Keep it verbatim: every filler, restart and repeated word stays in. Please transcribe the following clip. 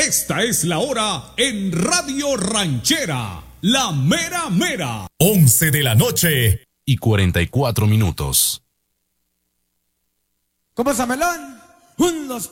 Esta es la hora en Radio Ranchera, la mera mera. once de la noche y cuarenta y cuatro minutos. ¿Cómo está, Melón? Un, dos,